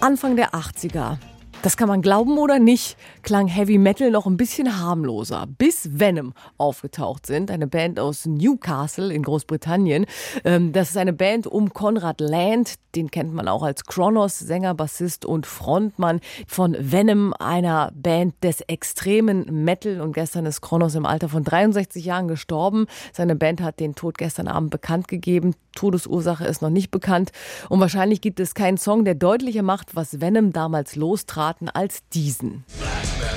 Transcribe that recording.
Anfang der 80er. Das kann man glauben oder nicht, klang Heavy Metal noch ein bisschen harmloser, bis Venom aufgetaucht sind, eine Band aus Newcastle in Großbritannien. Das ist eine Band um Konrad Land, den kennt man auch als Kronos, Sänger, Bassist und Frontmann von Venom, einer Band des extremen Metal. Und gestern ist Kronos im Alter von 63 Jahren gestorben. Seine Band hat den Tod gestern Abend bekannt gegeben. Todesursache ist noch nicht bekannt. Und wahrscheinlich gibt es keinen Song, der deutlicher macht, was Venom damals lostraten, als diesen.